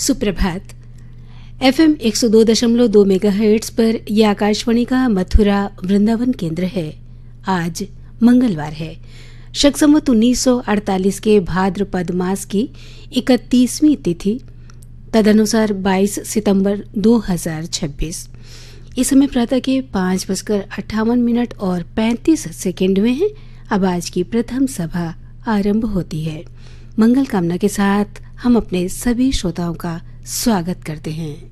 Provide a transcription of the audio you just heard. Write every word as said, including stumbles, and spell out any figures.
सुप्रभात। एफएम एक सौ दो दशमलव दो मेगाहर्ट्ज पर यह आकाशवाणी का मथुरा वृंदावन केंद्र है। आज मंगलवार है। शक संवत उन्नीस सौ अड़तालीस के भाद्रपद मास की इकतीसवीं तिथि तदनुसार बाईस सितंबर दो हज़ार छब्बीस। इस समय प्रातः के पाँच बजकर अट्ठावन मिनट और पैंतीस सेकेंड हुए हैं। अब आज की प्रथम सभा आरंभ होती है। मंगल कामना के साथ हम अपने सभी श्रोताओं का स्वागत करते हैं।